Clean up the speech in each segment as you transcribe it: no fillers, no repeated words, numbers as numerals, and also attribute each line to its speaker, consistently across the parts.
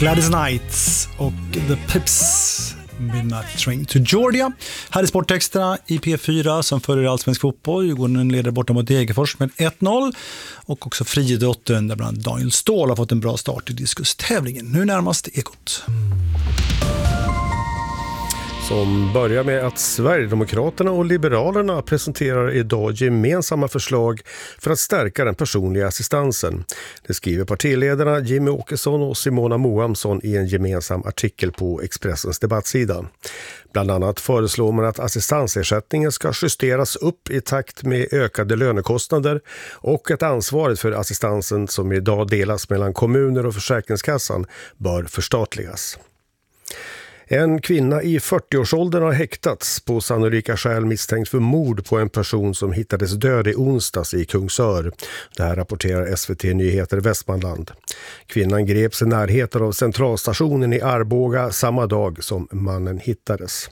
Speaker 1: Gladys Knight och The Pips, Midnight Train to Georgia. Här är Sportextra i P4 som följer allsvensk fotboll. Djurgården leder borta mot Degerfors med 1-0. Och också friidrotten där bland Daniel Ståhl har fått en bra start i diskustävlingen. Nu närmast Ekot.
Speaker 2: Som börjar med att Sverigedemokraterna och Liberalerna presenterar idag gemensamma förslag för att stärka den personliga assistansen. Det skriver partiledarna Jimmy Åkesson och Simona Mohamsson i en gemensam artikel på Expressens debattsida. Bland annat föreslår man att assistansersättningen ska justeras upp i takt med ökade lönekostnader och att ansvaret för assistansen som idag delas mellan kommuner och Försäkringskassan bör förstatligas. En kvinna i 40-årsåldern har häktats på sannolika skäl misstänkt för mord på en person som hittades död i onsdags i Kungsör. Det här rapporterar SVT Nyheter Västmanland. Kvinnan greps i närheten av centralstationen i Arboga samma dag som mannen hittades.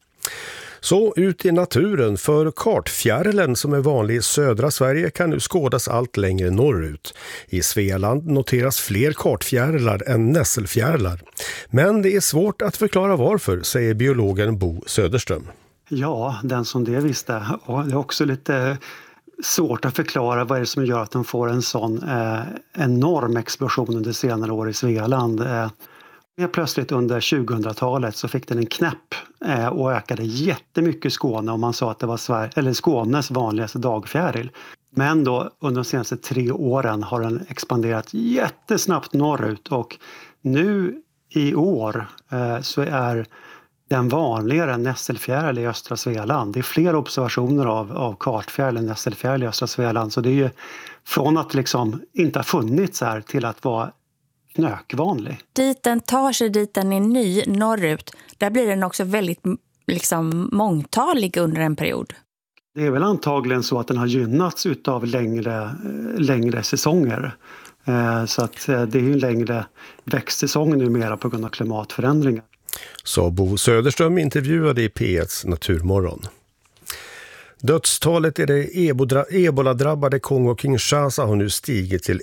Speaker 2: Så ut i naturen, för kartfjärilen som är vanlig i södra Sverige kan nu skådas allt längre norrut. I Svealand noteras fler kartfjärilar än nässelfjärilar. Men det är svårt att förklara varför, säger biologen Bo Söderström.
Speaker 3: Ja, den som det visste. Och det är också lite svårt att förklara vad det är som gör att de får en sån enorm explosion under senare år i Svealand. Plötsligt under 2000-talet så fick den en knäpp och ökade jättemycket i Skåne, och man sa att det var Skånes vanligaste dagfjäril. Men då under de senaste 3 åren har den expanderat jättesnabbt norrut, och nu i år så är den vanligare än nässelfjäril i östra Svealand. Det är fler observationer av kartfjäril än nässelfjäril i östra Svealand, så det är ju från att liksom inte ha funnits här till att vara knökvanlig.
Speaker 4: Dit den tar sig, dit den är ny norrut, där blir den också väldigt mångtalig under en period.
Speaker 3: Det är väl antagligen så att den har gynnats utav längre säsonger. Så att det är ju en längre växtsäsong numera på grund av klimatförändringar.
Speaker 2: Så Bo Söderström intervjuade i P1s Naturmorgon. Dödstalet i det ebola-drabbade Kongo-Kinshasa har nu stigit till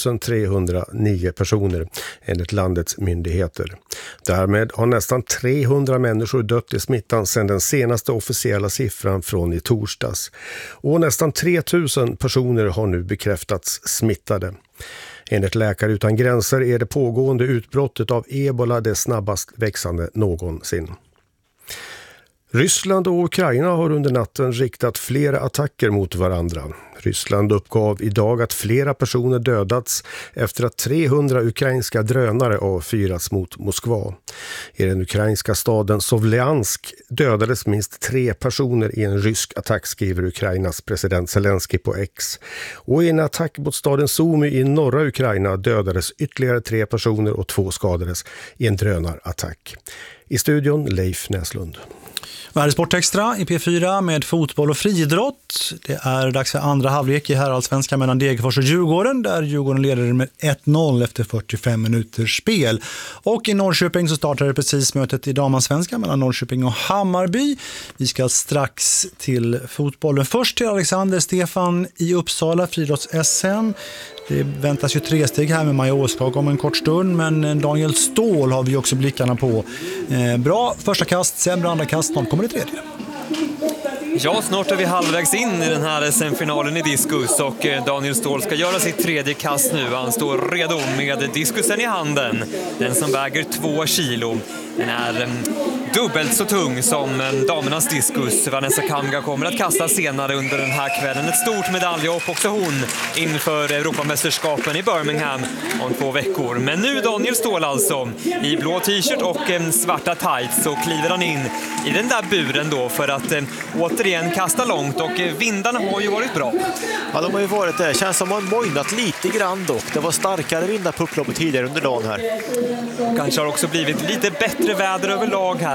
Speaker 2: 1309 personer enligt landets myndigheter. Därmed har nästan 300 människor dött i smittan sedan den senaste officiella siffran från i torsdags. Och nästan 3000 personer har nu bekräftats smittade. Enligt Läkare utan gränser är det pågående utbrottet av ebola det snabbast växande någonsin. Ryssland och Ukraina har under natten riktat flera attacker mot varandra. Ryssland uppgav idag att flera personer dödats efter att 300 ukrainska drönare avfyrats mot Moskva. I den ukrainska staden Sovliansk dödades minst 3 personer i en rysk attack, skriver Ukrainas president Zelensky på X. Och i en attack mot staden Sumy i norra Ukraina dödades ytterligare 3 personer och 2 skadades i en drönarattack. I studion Leif Näslund.
Speaker 1: Här är Sportextra i P4 med fotboll och friidrott. Det är dags för andra halvlek i herrallsvenskan mellan Degerfors och Djurgården, där Djurgården leder med 1-0 efter 45 minuters spel. Och i Norrköping så startade precis mötet i damansvenskan mellan Norrköping och Hammarby. Vi ska strax till fotbollen. Först till Alexander Stefan i Uppsala, friidrotts-SM. Det väntas ju 3 steg här med Maja Åskag om en kort stund, men Daniel Ståhl har vi också blickarna på. Bra första kast, sämre andra kast, snart kommer det tredje.
Speaker 5: Ja, snart är vi halvvägs in i den här SM-finalen i diskus, och Daniel Ståhl ska göra sitt tredje kast nu. Han står redo med diskusen i handen. Den som väger 2 kilo. Den är dubbelt så tung som damernas diskus. Vanessa Kamga kommer att kasta senare under den här kvällen. Ett stort medaljhopp också hon inför Europamästerskapen i Birmingham om 2 veckor. Men nu Daniel Ståhl alltså i blå t-shirt och svarta tights, så kliver han in i den där buren då för att återigen kasta långt, och vindarna har ju varit bra.
Speaker 6: Ja, de har ju varit det. Känns som man mojnat lite grann dock. Det var starkare vindar på upploppet tidigare under dagen här.
Speaker 5: Kanske har också blivit lite bättre väder överlag här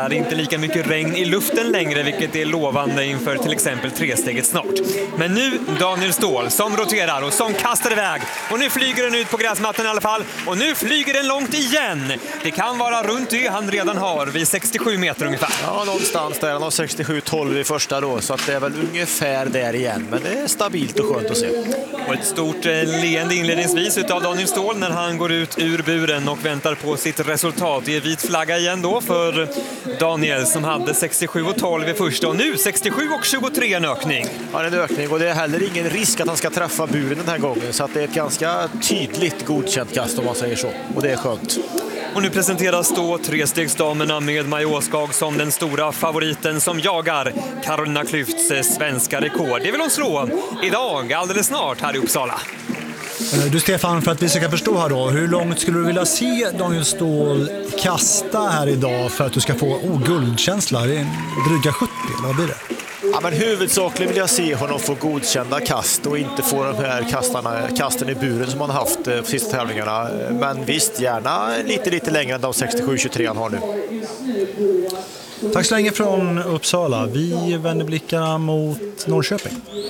Speaker 5: är inte lika mycket regn i luften längre, vilket är lovande inför till exempel tresteget snart. Men nu Daniel Ståhl som roterar och som kastar iväg. Och nu flyger den ut på gräsmattan i alla fall. Och nu flyger den långt igen. Det kan vara runt det han redan har vid 67 meter ungefär.
Speaker 6: Ja, någonstans där. Han har 67-12 i första då, så att det är väl ungefär där igen. Men det är stabilt och skönt att se.
Speaker 5: Och ett stort leende inledningsvis utav Daniel Ståhl när han går ut ur buren och väntar på sitt resultat. Det är vit flagga igen då för Daniel som hade 67-12 i första och nu 67-23 en ökning.
Speaker 6: Ja, en ökning och det är heller ingen risk att han ska träffa buren den här gången, så att det är ett ganska tydligt godkänt kast om man säger så, och det är skönt.
Speaker 5: Och nu presenteras då trestegsdamerna med Maja Åskag som den stora favoriten som jagar Carolina Klüfts svenska rekord. Det vill hon slå idag, alldeles snart här i Uppsala.
Speaker 1: Du Stefan, för att vi ska förstå här då, hur långt skulle du vilja se Daniel Ståhl kasta här idag för att du ska få guldkänsla? Det är dryga 70, eller vad blir det?
Speaker 6: Ja, men huvudsakligen vill jag se honom få godkända kast och inte få de här kasten i buren som han haft på sista tävlingarna. Men visst, gärna lite längre än de 67-23 han har nu.
Speaker 1: Tack så länge från Uppsala. Vi vänder blickarna mot Norrköping.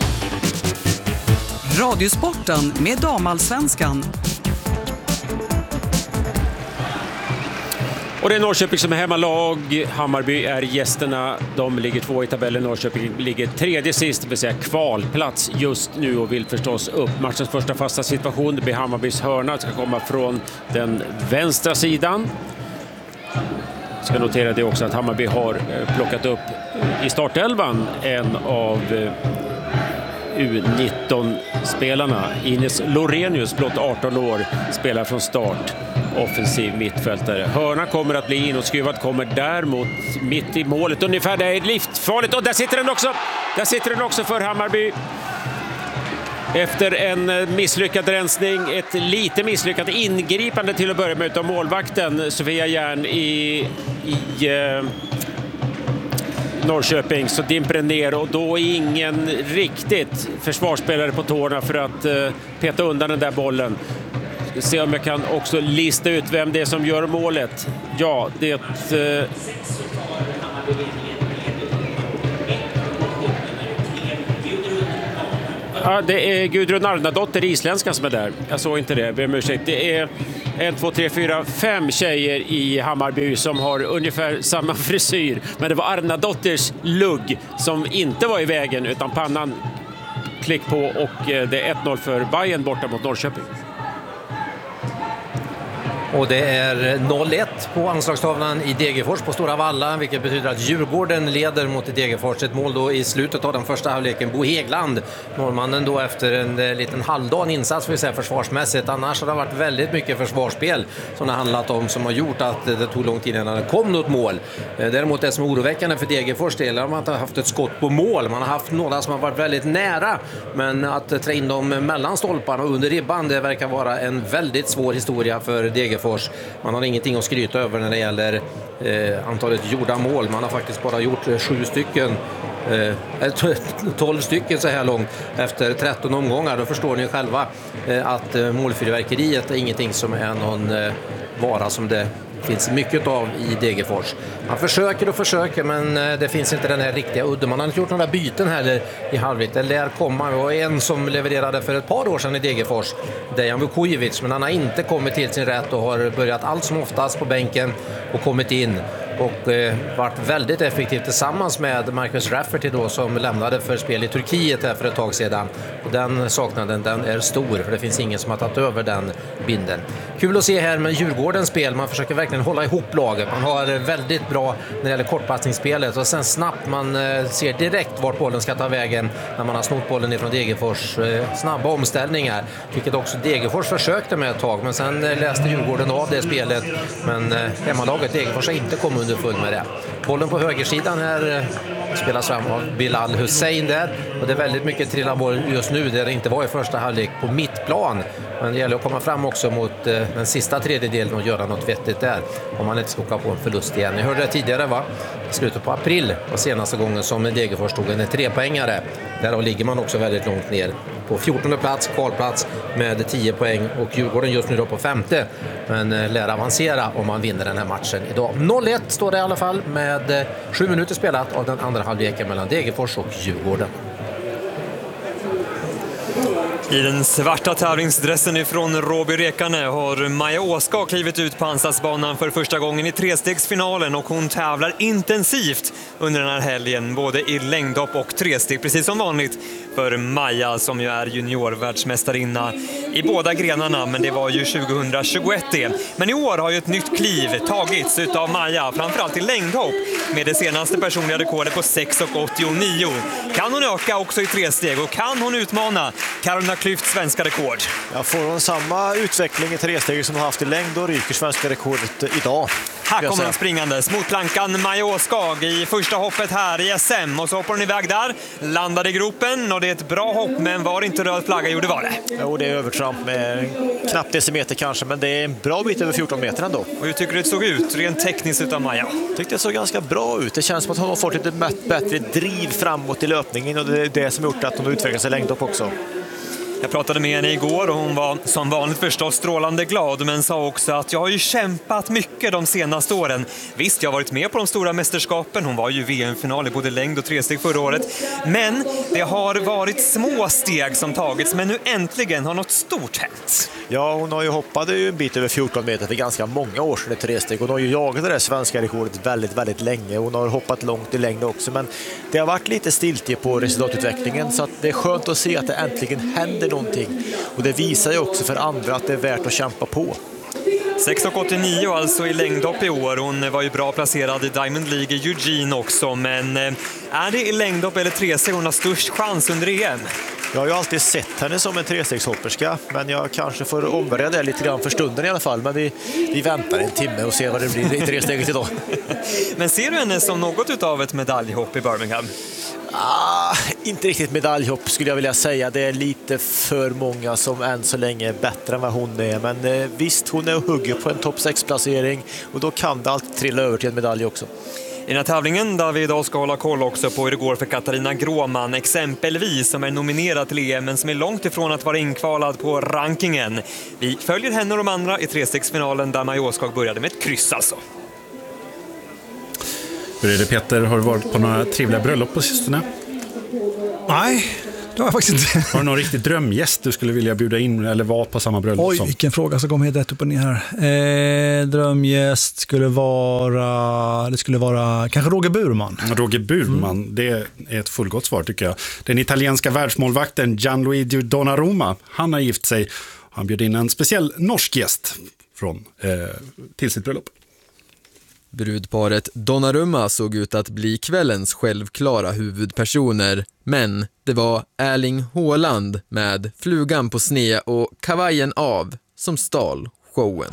Speaker 7: Radiosporten med Damallsvenskan.
Speaker 8: Och det är Norrköping som är hemmalag. Hammarby är gästerna. De ligger 2 i tabellen. Norrköping ligger 3:e sist, det vill säga kvalplats just nu och vill förstås upp. Matchens första fasta situation, det blir Hammarbys hörna. Ska komma från den vänstra sidan. Jag ska notera det också att Hammarby har plockat upp i startelvan en av U19-spelarna. Ines Lorenius, blott 18 år, spelar från start. Offensiv mittfältare. Hörna kommer att bli inåtskruvad, kommer däremot mitt i målet ungefär. Det är livsfarligt och där sitter den också. Där sitter den också för Hammarby. Efter en misslyckad rensning, ett lite misslyckat ingripande till att börja med utav målvakten Sofia Järn i Norrköping, så dimper den ner och då är ingen riktigt försvarsspelare på tårna för att peta undan den där bollen. Se om jag kan också lista ut vem det är som gör målet. Ja, det är Gudrun Arnadotter, isländska, som är där. Jag såg inte det, ber om ursäkt. Det är 1, 2, 3, 4, 5 tjejer i Hammarby som har ungefär samma frisyr. Men det var Arnadotters lugg som inte var i vägen, utan pannan klick på, och det är 1-0 för Bayern borta mot Norrköping.
Speaker 9: Och det är 0-1 på anslagstavlan i Degerfors på Stora Valla, vilket betyder att Djurgården leder mot Degerfors. Ett mål då i slutet av den första halvleken. Bo Hegland, norrmannen, då efter en liten halvdan insats, för försvarsmässigt. Annars har det varit väldigt mycket försvarsspel som det har handlat om, som har gjort att det tog lång tid innan det kom något mål. Däremot det som är oroväckande för Degerfors del är att man inte har haft ett skott på mål. Man har haft några som har varit väldigt nära, men att trä in dem mellan stolparna och under ribban, det verkar vara en väldigt svår historia för Degerfors. Man har ingenting att skryta över när det gäller antalet gjorda mål. Man har faktiskt bara gjort 12 stycken så här långt efter 13 omgångar. Då förstår ni själva att målfyrverkeriet är ingenting som är någon vara som det finns mycket av i Degerfors. Man försöker, men det finns inte den här riktiga udden. Man har inte gjort några byten heller i halvlek. Det lär komma. Det var en som levererade för ett par år sedan i Degerfors, Dejan Vukojevic, men han har inte kommit till sin rätt och har börjat allt som oftast på bänken och kommit in och varit väldigt effektivt tillsammans med Marcus Rafferty då, som lämnade för spel i Turkiet här för ett tag sedan. Och den saknaden, den är stor, för det finns ingen som har tagit över den binden. Kul att se här med Djurgårdens spel. Man försöker verkligen hålla ihop laget. Man har väldigt bra när det gäller kortpassningsspelet, och sen snabbt man ser direkt vart bollen ska ta vägen när man har snott bollen ifrån Degerfors. Snabba omställningar, vilket också Degerfors försökte med ett tag, men sen läste Djurgården av det spelet. Men hemmalaget Degerfors har inte kommit underfull med det. Bollen på högersidan här spelas fram av Bilal Hussein där, och det är väldigt mycket trilla boll just nu där det inte var i första halvlek på mittplan. Men det gäller att komma fram också mot den sista tredjedelen och göra något vettigt där, om man inte ska åka på en förlust igen. Ni hörde det tidigare, va? I slutet på april var senaste gången som Degerfors tog en 3-poängare. Där ligger man också väldigt långt ner på 14:e plats, kvalplats med 10 poäng och Djurgården just nu då på 5:e, men lär avancera om man vinner den här matchen idag. 0-1 står det i alla fall med 7 minuter spelat av den andra halvleken mellan Degerfors och Djurgården.
Speaker 5: I den svarta tävlingsdressen ifrån Råby Rekane har Maja Åskag klivit ut på Ansatsbanan för första gången i trestegsfinalen och hon tävlar intensivt under den här helgen, både i längdhopp och tresteg, precis som vanligt för Maja som ju är juniorvärldsmästarinna i båda grenarna, men det var ju 2021 det. Men i år har ju ett nytt kliv tagits utav Maja, framförallt i längdhopp med det senaste personliga rekordet på 6,89. Kan hon öka också i tresteg och kan hon utmana Carolina Klüfts svenska rekord?
Speaker 6: Ja, får hon samma utveckling i tresteg som hon haft i längd, då ryker svenska rekordet idag.
Speaker 5: Här kommer hon springandes mot plankan, Maja Åskag i första hoppet här i SM, och så hoppar hon iväg där, landade i gropen och det är ett bra hopp, men var inte röd flagga? Jo, det var det.
Speaker 6: Jo, det är övertramp med knappt decimeter kanske, men det är en bra bit över 14 meter ändå.
Speaker 5: Och hur tycker du det såg ut rent tekniskt utav Maja?
Speaker 6: Jag tyckte det såg ganska bra ut. Det känns som att hon har fått lite bättre driv framåt i löpningen, och det är det som gjort att hon utvecklar sig längd upp också.
Speaker 5: Jag pratade med henne igår och hon var som vanligt förstås strålande glad, men sa också att jag har ju kämpat mycket de senaste åren. Visst, jag har varit med på de stora mästerskapen, hon var ju VM-final i både längd och tresteg förra året, men det har varit små steg som tagits, men nu äntligen har något stort hänt.
Speaker 6: Ja, hon har ju hoppat ju en bit över 14 meter för ganska många år sedan i tresteg. Hon har ju jagat det där svenska rekordet väldigt, väldigt länge. Hon har hoppat långt i längd också, men det har varit lite stiltje på resultatutvecklingen, så att det är skönt att se att det äntligen händer någonting. Och det visar ju också för andra att det är värt att kämpa på.
Speaker 5: 6,89 alltså i längdhopp i år. Hon var ju bra placerad i Diamond League i Eugene också, men är det i längdhopp eller tresteg hon har störst chans under EM?
Speaker 6: Jag har ju alltid sett henne som en trestegshopperska, men jag kanske får omvärdera det lite grann för stunden i alla fall. Men vi väntar en timme och ser vad det blir i tresteget idag.
Speaker 5: Men ser du henne som något utav ett medaljhopp i Birmingham?
Speaker 6: Inte riktigt medaljhopp skulle jag vilja säga. Det är lite för många som än så länge är bättre än vad hon är. Men visst, hon är och hugger på en topp 6-placering, och då kan det alltid trilla över till en medalj också.
Speaker 5: I den här tävlingen där vi idag ska hålla koll också på hur det går för Katarina Gråman exempelvis, som är nominerad till EM men som är långt ifrån att vara inkvalad på rankingen. Vi följer henne och de andra i trestegsfinalen där Maja Åskag började med ett kryss alltså.
Speaker 10: Hur är det, Peter? Har du varit på några trevliga bröllop på sistone?
Speaker 1: Nej, det har jag faktiskt inte.
Speaker 10: Har du någon riktig drömgäst du skulle vilja bjuda in eller vara på samma bröllop?
Speaker 1: Oj, vilken fråga som kom helt rätt upp och ner här. Drömgäst skulle vara kanske Roger Burman.
Speaker 10: Roger Burman, det är ett fullgott svar tycker jag. Den italienska världsmålvakten Gianluigi Donnarumma, han har gift sig. Han bjöd in en speciell norsk gäst till sitt bröllop.
Speaker 11: Brudparet Donnarumma såg ut att bli kvällens självklara huvudpersoner, men det var Erling Haaland med flugan på sne och kavajen av som stal showen.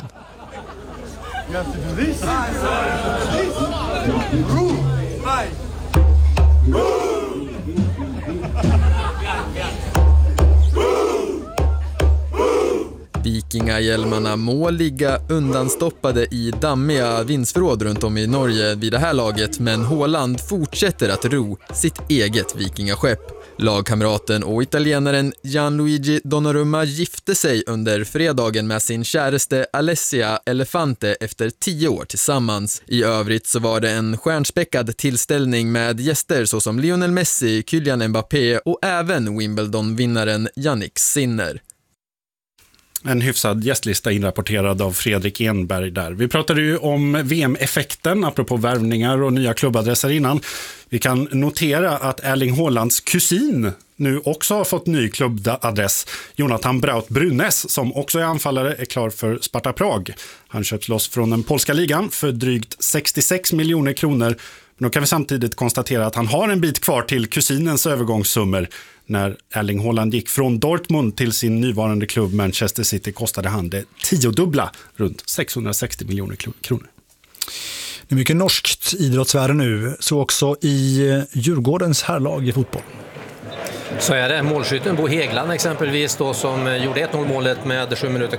Speaker 11: Vikingahjälmarna må ligga undanstoppade i dammiga vindsförråd runt om i Norge vid det här laget, men Haaland fortsätter att ro sitt eget vikingaskepp. Lagkamraten och italienaren Gianluigi Donnarumma gifte sig under fredagen med sin käraste Alessia Elefante efter 10 år tillsammans. I övrigt så var det en stjärnspäckad tillställning med gäster såsom Lionel Messi, Kylian Mbappé och även Wimbledon-vinnaren Jannik Sinner.
Speaker 10: En hyfsad gästlista inrapporterad av Fredrik Enberg där. Vi pratade ju om VM-effekten apropå värvningar och nya klubbadresser innan. Vi kan notera att Erling Haalands kusin nu också har fått ny klubbadress. Jonathan Braut Brunes, som också är anfallare, är klar för Sparta Prag. Han köps loss från den polska ligan för drygt 66 miljoner kronor. Men då kan vi samtidigt konstatera att han har en bit kvar till kusinens övergångssummor. När Erling Haaland gick från Dortmund till sin nuvarande klubb Manchester City kostade han det 10-dubbla, runt 660 miljoner kronor.
Speaker 1: Det är mycket norskt idrottsvärde nu, så också i Djurgårdens herrlag i fotboll.
Speaker 9: Så är det. Målskytten Bo Hegland exempelvis då, som gjorde 1-0-målet med 2 minuter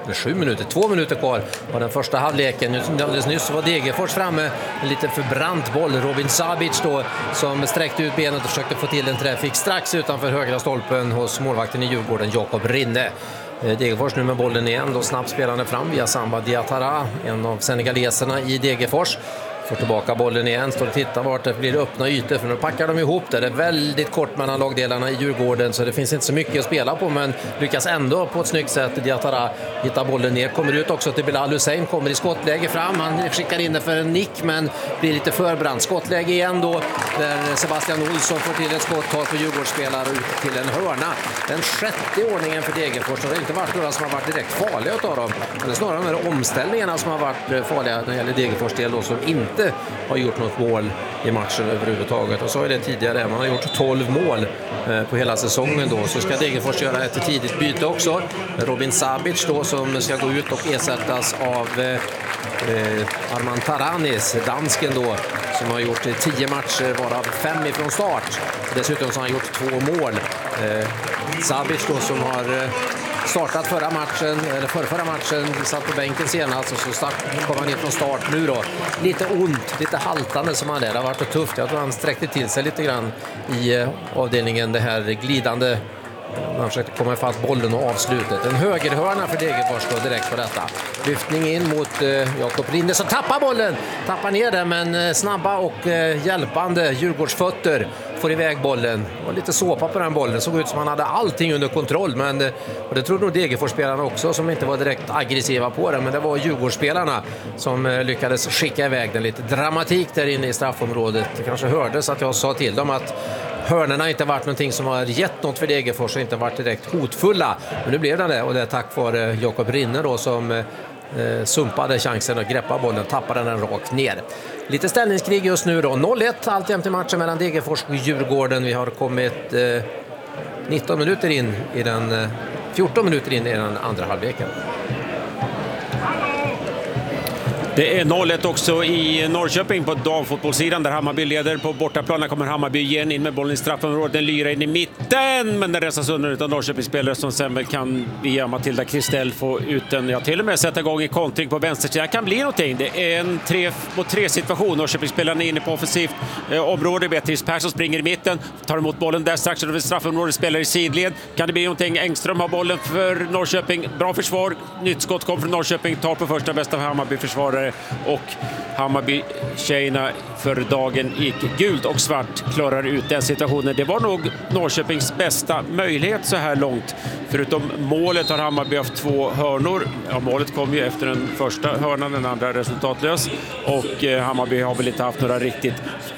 Speaker 9: kvar av den första halvleken. Alldeles nyss var Degerfors framme, en lite förbrant boll. Robin Sabic då, som sträckte ut benet och försökte få till en träff, fick strax utanför högra stolpen hos målvakten i Djurgården, Jakob Rinne. Degerfors nu med bollen igen, då snabbt spelande fram via Samba Diatara, en av senegaleserna i Degerfors. Får tillbaka bollen igen, står och tittar vart det blir öppna ytor, för nu packar de ihop det. Det är väldigt kort mellan lagdelarna i Djurgården, så det finns inte så mycket att spela på, men lyckas ändå på ett snyggt sätt. Diatara hittar bollen ner, kommer ut också till Bilal Hussein, kommer i skottläge fram, han skickar in det för en nick men blir lite förbrant. Skottläge igen då, där Sebastian Olsson får till ett skott, tar på Djurgårdsspelare ut till en hörna. Den 6:e ordningen för Degerfors, och det har inte varit några som har varit direkt farliga utav dem. Det är snarare de här omställningarna som har varit farliga när det gäller Degerfors del då, som inte har gjort något mål i matchen överhuvudtaget. Och så är det tidigare, man har gjort 12 mål på hela säsongen då. Så ska Degerfors göra ett tidigt byte också. Robin Sabic då, som ska gå ut och ersättas av Arman Taranis, dansken då, som har gjort 10 matcher varav 5 ifrån start. Dessutom så har han gjort 2 mål. Sabic då, som har startat förra matchen, satt på bänken senast, och så kom han in från start nu då. Lite ont, lite haltande som han är. Det har varit tufft. Jag tror han sträckte till sig lite grann i avdelningen, det här glidande. Han försökte komma ifatt bollen och avslutet. En högerhörna för Degerfors då direkt på detta. Lyftning in mot Jakob Rinne, som tappar bollen. Tappar ner den, men snabba och hjälpande Djurgårdsfötter får iväg bollen. Och lite såpa på den bollen. Såg ut som han hade allting under kontroll. Men, och det trodde nog Degerfors-spelarna också, som inte var direkt aggressiva på det. Men det var Djurgårdsspelarna som lyckades skicka iväg den. Lite dramatik där inne i straffområdet. Det kanske hördes att jag sa till dem att hörnerna inte varit någonting som har gett något för Degerfors och inte varit direkt hotfulla. Men nu blev det, och det är tack vare Jakob Rinne då, som sumpade chansen att greppa bollen, tappade den rakt ner. Lite ställningskrig just nu då. 0-1 alltjämt i matchen mellan Degerfors och Djurgården. Vi har kommit 14 minuter in i den andra halvleken.
Speaker 8: Det är 0-1 också i Norrköping på damfotbollssidan, där Hammarby leder på bortaplan. Där kommer Hammarby igen in med bollen i straffområdet. Den lyrar in i mitten, men den resas under av Norrköpingsspelare som sen väl kan via Matilda Kristell få ut den. Ja, till och med sätta igång i kontring på vänstersidan. Kan bli någonting. Det är en 3-mot-3 situation. Norrköpingsspelaren är inne på offensivt område. Beatrice Persson springer i mitten, tar emot bollen där strax över straffområdet, spelar i sidled. Kan det bli någonting? Engström har bollen för Norrköping. Bra försvar. Nytt skott kom från Norrköping. Tar på första bästa av Hammarby-försvarare. Och Hammarby-tjejerna för dagen gick gult och svart, klarar ut den situationen. Det var nog Norrköpings bästa möjlighet så här långt. Förutom målet har Hammarby haft 2 hörnor. Ja, målet kom ju efter den första hörnan, den andra resultatlös. Och Hammarby har väl inte haft några riktigt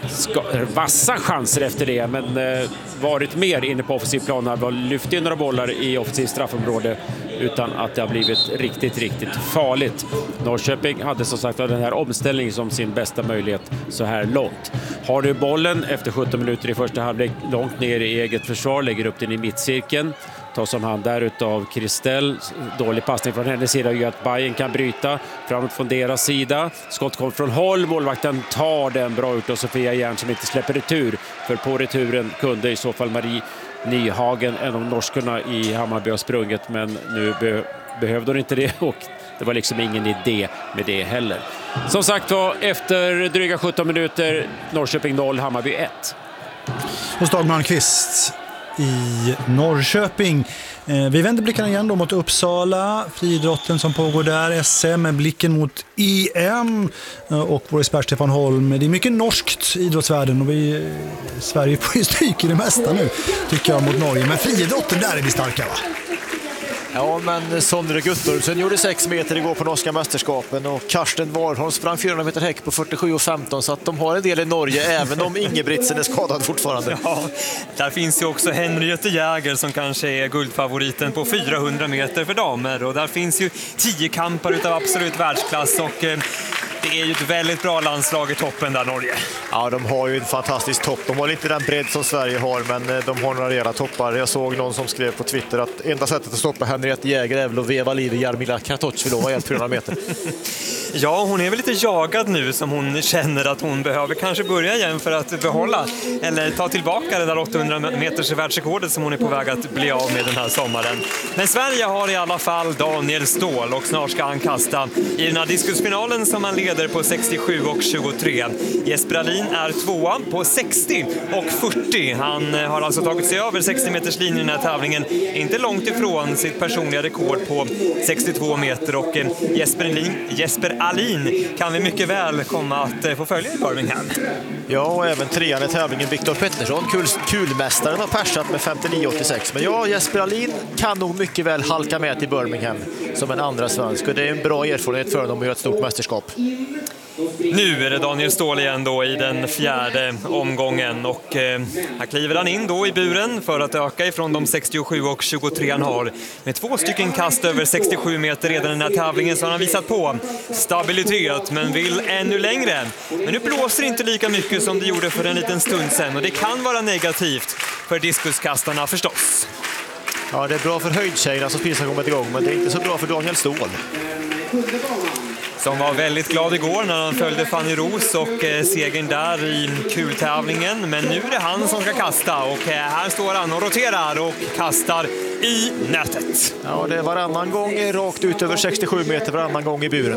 Speaker 8: vassa chanser efter det, men varit mer inne på offensiv plan. Har lyft in några bollar i offensiv straffområde utan att det har blivit riktigt farligt. Norrköping hade som sagt den här omställningen som sin bästa möjlighet så här långt. Har du bollen efter 17 minuter i första halvlek långt ner i eget försvar, lägger upp den i mittcirkeln. Tas om hand där utav Kristell. Dålig passning från hennes sida gör att Bayern kan bryta framåt från deras sida. Skott kom från håll. Målvakten tar den bra ut och Sofia Järn som inte släpper retur. För på returen kunde i så fall Marie Nyhagen, en av norskorna i Hammarby, har sprungit, men nu behövde hon inte det, och det var liksom ingen idé med det heller. Som sagt var, efter dryga 17 minuter, Norrköping 0, Hammarby 1.
Speaker 1: Hos Dag Malmqvist i Norrköping. Vi vänder blickarna igen då mot Uppsala, friidrotten som pågår där, SM med blicken mot EM och vår expert Stefan Holm. Det är mycket norskt i idrottsvärlden och Sverige får ju stryk i det mesta nu, tycker jag, mot Norge. Men friidrotten, där är vi starka, va?
Speaker 6: Ja, men Sondre Guttormsen gjorde 6 meter igår på norska mästerskapen och Karsten Warholm sprang 400 meter häck på 47,15, så att de har en del i Norge även om Ingebrigtsen är skadad fortfarande.
Speaker 5: Ja, där finns ju också Henriette Jäger som kanske är guldfavoriten på 400 meter för damer, och där finns ju 10 kampar utav absolut världsklass, och det är ju ett väldigt bra landslag i toppen där, Norge.
Speaker 6: Ja, de har ju en fantastisk topp. De har inte den bredd som Sverige har, men de har några rejäla toppar. Jag såg någon som skrev på Twitter att enda sättet att stoppa Henriette Jäger är väl att veva liv i Jarmila Kratochvilova i 400 meter.
Speaker 5: Ja, hon är väl lite jagad nu som hon känner att hon behöver kanske börja igen för att behålla eller ta tillbaka det där 800 meters världsrekordet som hon är på väg att bli av med den här sommaren. Men Sverige har i alla fall Daniel Ståhl och snart ska han kasta i den här diskusfinalen som han leder på 67 och 23. Jesper Alin är tvåa på 60 och 40. Han har alltså tagit sig över 60 meters linjen i den här tävlingen, inte långt ifrån sitt personliga rekord på 62 meter, och Jesper Alin kan vi mycket väl komma att få följa i Birmingham.
Speaker 6: Ja, och även trean i tävlingen Viktor Pettersson, kulmästaren, har persat med 59,86. Men ja, Jesper Alin kan nog mycket väl halka med till Birmingham som en andra svensk, och det är en bra erfarenhet för dem att göra ett stort mästerskap.
Speaker 5: Nu är det Daniel Ståhl igen då i den fjärde omgången, och här kliver han in då i buren för att öka ifrån de 67 och 23 han har. Med 2 stycken kast över 67 meter redan i den här tävlingen så har han visat på stabilitet, men vill ännu längre. Men nu blåser det inte lika mycket som det gjorde för en liten stund sedan, och det kan vara negativt för diskuskastarna förstås.
Speaker 6: Ja, det är bra för höjdtjejerna som precis har kommit igång, men det är inte så bra för Daniel Ståhl.
Speaker 5: Som var väldigt glad igår när han följde Fanny Ros och segern där i kultävlingen. Men nu är det han som ska kasta, och här står han och roterar och kastar i nätet.
Speaker 6: Ja, det är varannan gång rakt ut över 67 meter, varannan gång i buren.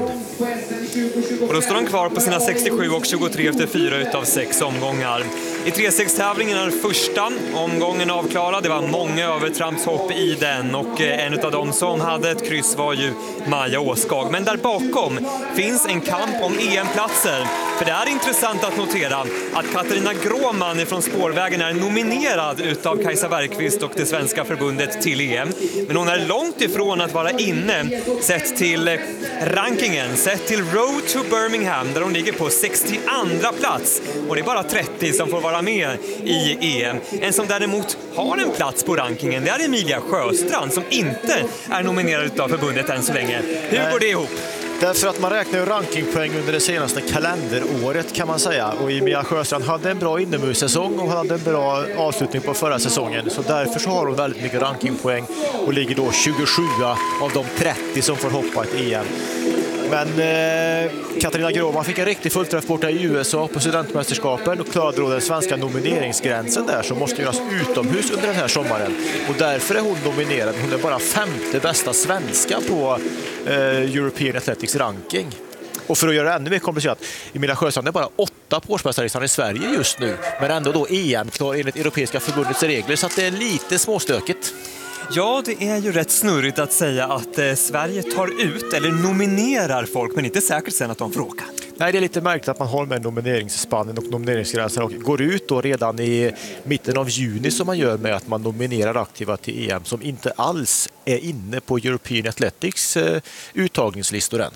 Speaker 5: Och då står han kvar på sina 67 och 23 efter 4 utav 6 omgångar. I 3-6-tävlingen är första omgången avklarad. Det var många övertrampshopp i den, och en av dem som hade ett kryss var ju Maja Åskag. Men där bakom finns en kamp om EM-platser. För det är intressant att notera att Katarina Gråman från Spårvägen är nominerad utav Kajsa Bergqvist och det svenska förbundet till EM. Men hon är långt ifrån att vara inne sett till rankingen, sett till Road to Birmingham, där hon ligger på 62:a plats. Och det är bara 30 som får vara med i EM. En som däremot har en plats på rankingen, det är Emilia Sjöstrand, som inte är nominerad utav förbundet än så länge. Hur går det ihop?
Speaker 6: Därför att man räknar ju rankingpoäng under det senaste kalenderåret, kan man säga. Och Emilia Sjöstrand hade en bra inomhussäsong och hade en bra avslutning på förra säsongen. Så därför så har hon väldigt mycket rankingpoäng och ligger då 27 av de 30 som får hoppa ett EM. Men Katarina Gråman fick en riktig fullträff borta i USA på studentmästerskapen och klarade då den svenska nomineringsgränsen där, som måste göras utomhus under den här sommaren. Och därför är hon nominerad. Hon är bara 5:e bästa svenska på European Athletics ranking. Och för att göra det ännu mer komplicerat, Emilia Sjöstrand är bara 8 på årsmästarlistan i Sverige just nu, men ändå då EM-klar enligt Europeiska förbundets regler, så att det är lite småstökigt.
Speaker 5: Ja, det är ju rätt snurrigt att säga att Sverige tar ut eller nominerar folk, men inte säkert sen att de får åka.
Speaker 6: Nej, det är lite märkligt att man har med nomineringsspannen och nomineringsgränsen och går ut då redan i mitten av juni, som man gör med att man nominerar aktiva till EM som inte alls är inne på European Athletics uttagningslistor än.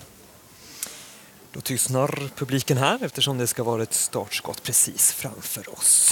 Speaker 5: Då tystnar publiken här eftersom det ska vara ett startskott precis framför oss.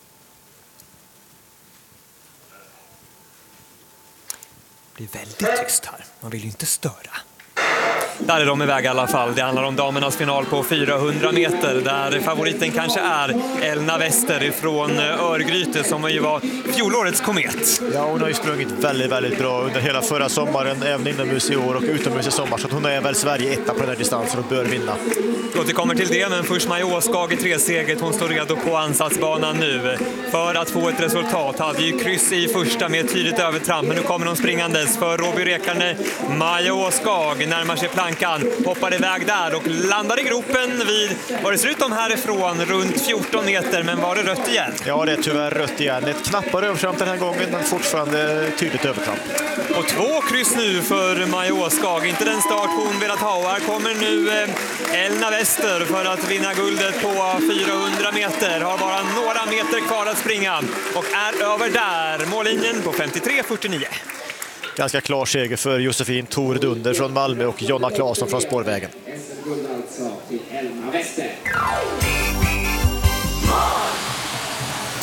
Speaker 5: Det blir väldigt tyst här. Man vill ju inte störa. Där är de iväg i alla fall. Det handlar om damernas final på 400 meter där favoriten kanske är Elna Wester från Örgryte, som ju var fjolårets komet.
Speaker 6: Ja, hon har ju sprungit väldigt, väldigt bra under hela förra sommaren, även inomhus i år och utomhus i sommar, så att hon är väl Sverige etta på den här distansen och bör vinna.
Speaker 5: Vi återkommer till det, men först Maja Åskag i 3-seget. Hon står redo på ansatsbanan nu för att få ett resultat. Hade ju kryss i första med ett tydligt övertramp, men nu kommer hon springandes för Roby Rekarne. Maja Åskag närmar sig plankan, hoppar iväg där och landar i gropen vid, vad det ser ut om härifrån, runt 14 meter, men var det rött igen?
Speaker 6: Ja, det är tyvärr rött igen. Ett knappare övertramp den här gången, men fortfarande tydligt övertramp.
Speaker 5: Och 2 kryss nu för Maja Åskag, inte den start hon velat ha. Och här kommer nu Elna Wester för att vinna guldet på 400 meter. Har bara några meter kvar att springa och är över där, mållinjen på 53,49.
Speaker 6: Ganska klar seger för Josefin Thor Dunder från Malmö och Jonna Claesson från Spårvägen.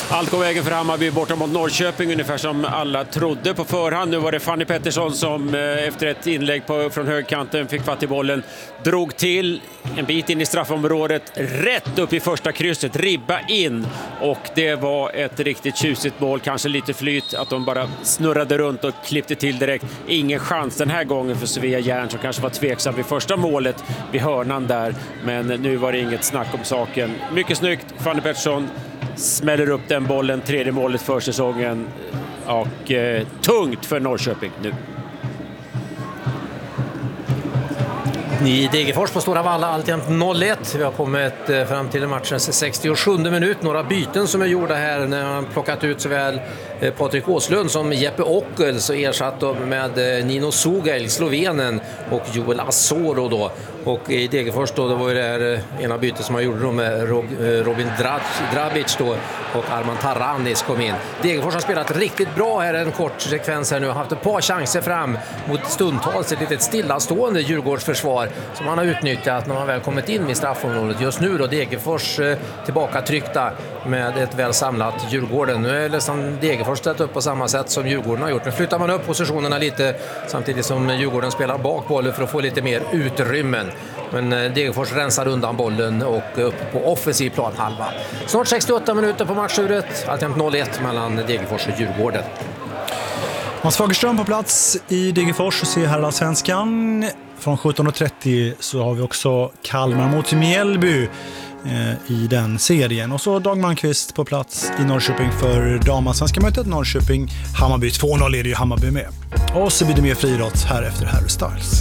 Speaker 8: Allt går vägen för Hammarby borta mot Norrköping, ungefär som alla trodde på förhand. Nu var det Fanny Pettersson som efter ett inlägg från högkanten fick fatt i bollen, drog till en bit in i straffområdet, rätt upp i första krysset, ribba in, och det var ett riktigt tjusigt mål, kanske lite flyt att de bara snurrade runt och klippte till direkt. Ingen chans den här gången för Svea Järn, som kanske var tveksam vid första målet vid hörnan där, men nu var det inget snack om saken. Mycket snyggt, Fanny Pettersson smäller upp den bollen, tredje målet för säsongen, och tungt för Norrköping nu.
Speaker 9: I Degerfors på Stora Valla, alltjämt 0-1. Vi har kommit fram till matchens 67 minut. Några byten som är gjorda här när man plockat ut såväl Patrik Åslund som Jeppe Ockels och ersatt med Nino Sugail, Slovenen, och Joel Asoro då. Och i Degerfors då var det här ena bytet som man gjorde då med Robin Drabic då, och Arman Taranis kom in. Degerfors har spelat riktigt bra här, en kort sekvens här nu, har haft ett par chanser fram mot stundtals ett litet stillastående Djurgårdsförsvar som man har utnyttjat när man väl kommit in i straffområdet. Just nu då Degerfors tillbaka tryckta med ett väl samlat Djurgården. Nu är nästan Degerfors ställt upp på samma sätt som Djurgården har gjort. Nu flyttar man upp positionerna lite samtidigt som Djurgården spelar bak bollen för att få lite mer utrymmen. Men Degerfors rensar undan bollen och upp på offensiv plan halva. Snart 68 minuter på matchuret. Alltjämt 0-1 mellan Degerfors och Djurgården.
Speaker 1: Mats Fagerström på plats i Degerfors och ser herrallsvenskan. Från 17.30 så har vi också Kalmar mot Mjällby i den serien. Och så Dag Malmqvist på plats i Norrköping för damallsvenska mötet. Norrköping-Hammarby 2-0 är det ju Hammarby med. Och så blir det mer friidrott här efter Harry Styles.